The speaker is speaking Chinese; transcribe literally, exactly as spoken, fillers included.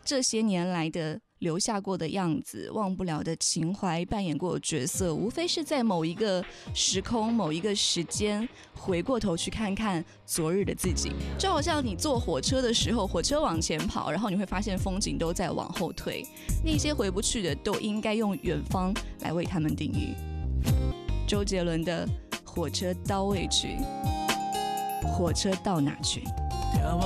这些年来的留下过的样子，忘不了的情怀，扮演过的角色，无非是在某一个时空某一个时间回过头去看看昨日的自己。就好像你坐火车的时候，火车往前跑，然后你会发现风景都在往后退，那些回不去的都应该用远方来为他们定义。周杰伦的火车到位曲，火车到哪去？ 眺